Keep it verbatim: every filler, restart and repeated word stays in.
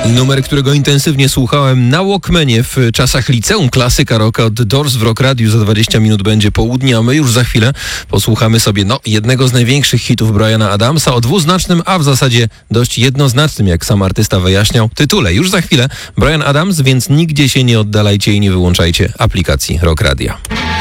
Numer, którego intensywnie słuchałem na Walkmanie w czasach liceum, klasyka rocka od Doors w Rock Radiu. Za dwadzieścia minut będzie południe, a my już za chwilę posłuchamy sobie no, jednego z największych hitów Briana Adamsa o dwuznacznym, a w zasadzie dość jednoznacznym, jak sam artysta wyjaśniał, tytule. Już za chwilę Bryan Adams, więc nigdzie się nie oddalajcie i nie wyłączajcie aplikacji Rock Radia.